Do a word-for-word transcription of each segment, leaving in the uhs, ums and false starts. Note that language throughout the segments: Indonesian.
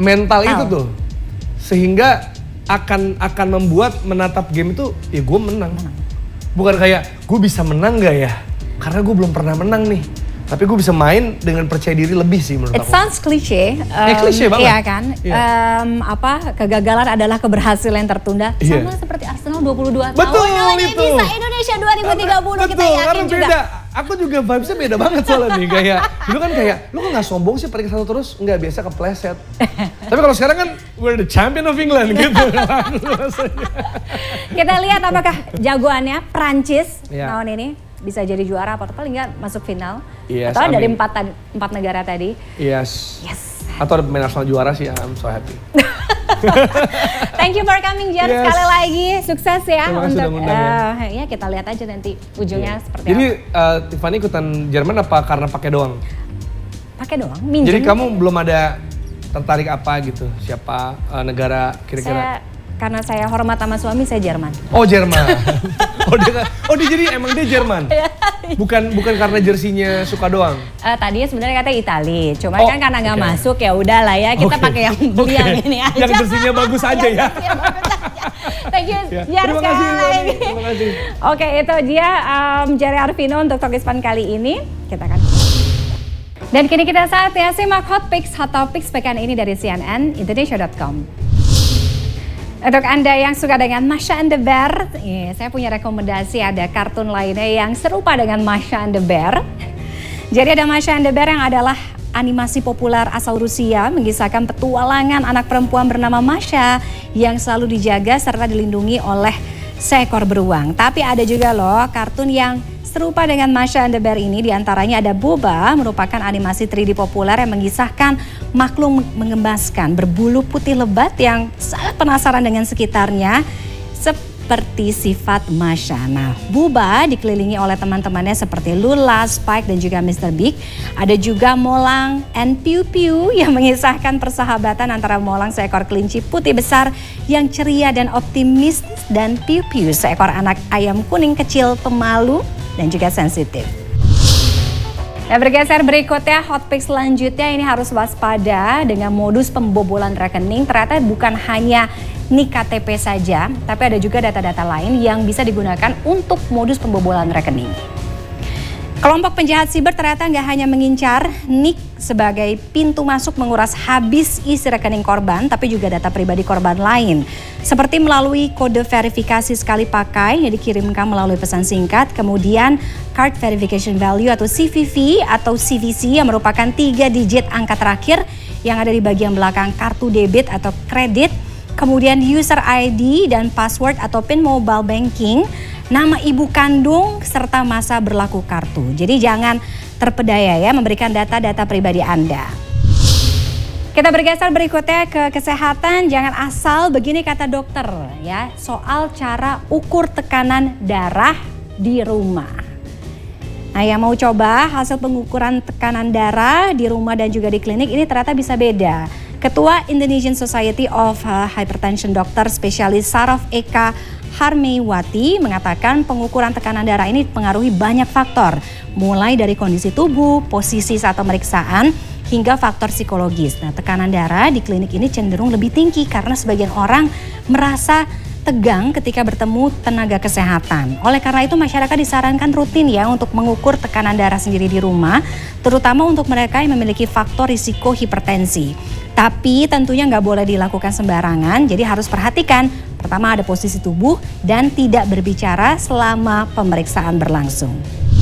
mental itu tuh. Sehingga akan akan membuat menatap game itu, ya gue menang. menang. Bukan kayak, gue bisa menang gak ya? Karena gue belum pernah menang nih. Tapi gue bisa main dengan percaya diri lebih sih menurut It aku. It sounds cliche. Um, eh, cliche banget. Iya kan? Iya. Um, apa, kegagalan adalah keberhasilan yang tertunda. Iya. Sama seperti Arsenal dua puluh dua Betul tahun. itu. Bisa Indonesia dua ribu tiga puluh, Betul, kita yakin karena juga. beda. Aku juga vibesnya beda banget soalnya nih. Kayak, dulu kan kayak, lu kok gak sombong sih peringkat satu terus? Nggak, biasa kepleset. Tapi kalau sekarang kan, we're the champion of England gitu. Kita lihat apakah jagoannya Prancis Iya. tahun ini bisa jadi juara atau paling nggak masuk final. Yes, atau dari amin. empat, empat negara tadi. Yes. Yes. Atau ada pemain Arsenal juara sih, I'm so happy. Thank you for coming, Jar. Yes. Sekali lagi sukses ya. Terima kasih untuk udah ngundang ya. uh, ya kita lihat aja nanti ujungnya Yeah. seperti Jadi apa. uh, Tiffany ikutan Jerman apa karena pakai doang? Pakai doang, minjem. Jadi kamu belum ada tertarik apa gitu? Siapa uh, negara kira-kira? Saya, karena saya hormat sama suami, saya Jerman. Oh Jerman. oh dia oh dia jadi emang dia Jerman. Bukan bukan karena jersinya suka doang. Uh, tadinya sebenarnya katanya Itali, cuma Oh, kan karena nggak okay. masuk ya udahlah ya kita Okay. pakai yang beli Okay. yang ini aja. Yang jersinya bagus aja ya. Thank you, Ya. Jar, Terima sekali kasih, lagi. Tiffany. Terima kasih. Oke, itu dia um, Jare Arvino untuk Talkispan kali ini. Kita akan. Dan kini kita saatnya simak Hot Picks, Hot Topics pekan ini dari C N N Indonesia dot com. Untuk Anda yang suka dengan Masha and the Bear, eh, saya punya rekomendasi, ada kartun lainnya yang serupa dengan Masha and the Bear. Jadi ada Masha and the Bear yang adalah animasi populer asal Rusia, mengisahkan petualangan anak perempuan bernama Masha yang selalu dijaga serta dilindungi oleh seekor beruang. Tapi ada juga loh kartun yang serupa dengan Masha and the Bear ini, diantaranya ada Boba, merupakan animasi tiga D populer yang mengisahkan makhluk mengemaskan berbulu putih lebat yang sangat penasaran dengan sekitarnya seperti sifat Masha. Nah, Boba dikelilingi oleh teman-temannya seperti Lula, Spike dan juga mister Big. Ada juga Molang and Piu Piu yang mengisahkan persahabatan antara Molang, seekor kelinci putih besar yang ceria dan optimis, dan Piu Piu, seekor anak ayam kuning kecil pemalu dan juga sensitif. Nah, bergeser berikutnya, hot pick selanjutnya ini harus waspada dengan modus pembobolan rekening. Ternyata bukan hanya nik K T P saja, tapi ada juga data-data lain yang bisa digunakan untuk modus pembobolan rekening. Kelompok penjahat siber ternyata nggak hanya mengincar nik sebagai pintu masuk menguras habis isi rekening korban, tapi juga data pribadi korban lain. Seperti melalui kode verifikasi sekali pakai yang dikirimkan melalui pesan singkat, kemudian card verification value atau C V V atau C V C yang merupakan tiga digit angka terakhir yang ada di bagian belakang kartu debit atau kredit, kemudian user I D dan password atau PIN mobile banking, nama ibu kandung, serta masa berlaku kartu. Jadi jangan terpedaya ya memberikan data-data pribadi Anda. Kita bergeser berikutnya ke kesehatan, jangan asal begini kata dokter ya, soal cara ukur tekanan darah di rumah. Nah, yang mau coba hasil pengukuran tekanan darah di rumah dan juga di klinik ini ternyata bisa beda. Ketua Indonesian Society of Hypertension Dokter Spesialis Saraf Eka Harmewati mengatakan pengukuran tekanan darah ini dipengaruhi banyak faktor, mulai dari kondisi tubuh, posisi saat pemeriksaan, hingga faktor psikologis. Nah, tekanan darah di klinik ini cenderung lebih tinggi karena sebagian orang merasa tegang ketika bertemu tenaga kesehatan. Oleh karena itu masyarakat disarankan rutin ya untuk mengukur tekanan darah sendiri di rumah, terutama untuk mereka yang memiliki faktor risiko hipertensi. Tapi tentunya nggak boleh dilakukan sembarangan, jadi harus perhatikan. Pertama ada posisi tubuh dan tidak berbicara selama pemeriksaan berlangsung.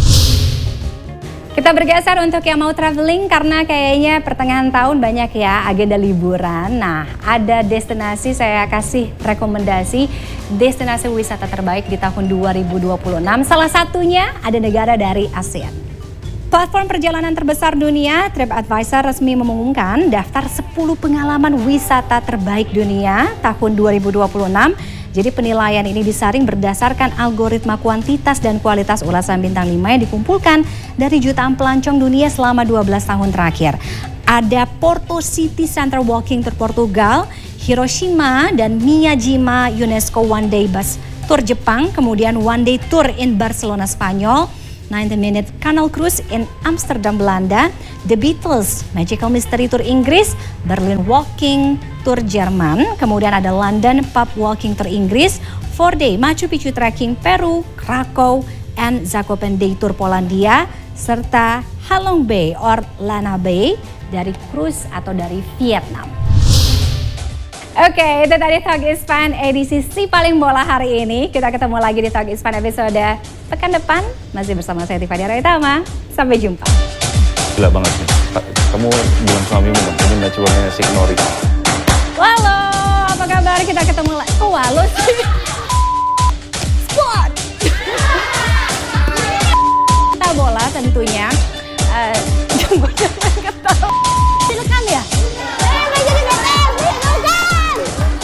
Kita bergeser untuk yang mau traveling karena kayaknya pertengahan tahun banyak ya agenda liburan. Nah, ada destinasi, saya kasih rekomendasi destinasi wisata terbaik di tahun dua ribu dua puluh enam. Salah satunya ada negara dari ASEAN. Platform perjalanan terbesar dunia, TripAdvisor resmi mengumumkan daftar sepuluh pengalaman wisata terbaik dunia tahun dua ribu dua puluh enam. Jadi penilaian ini disaring berdasarkan algoritma kuantitas dan kualitas ulasan bintang lima yang dikumpulkan dari jutaan pelancong dunia selama dua belas tahun terakhir. Ada Porto City Center Walking Tour Portugal, Hiroshima dan Miyajima UNESCO One Day Bus Tour Jepang, kemudian One Day Tour in Barcelona Spanyol, ninety minute canal cruise in Amsterdam, Belanda, The Beatles, Magical Mystery Tour Inggris, Berlin Walking Tour Jerman, kemudian ada London Pub Walking Tour Inggris, four day Machu Picchu Trekking Peru, Krakow, and Zakopane Day Tour Polandia, serta Halong Bay or Lana Bay dari cruise atau dari Vietnam. Oke, itu tadi Talk is Fun edisi Si Paling Bola hari ini. Kita ketemu lagi di Talk is Fun episode pekan depan. Masih bersama saya Tiffany Raitama. Sampai jumpa. Gila banget nih. Kamu bilang suamimu dong, ini match ballnya si Nori. Halo, apa kabar? Kita ketemu lagi. Kok walu sih?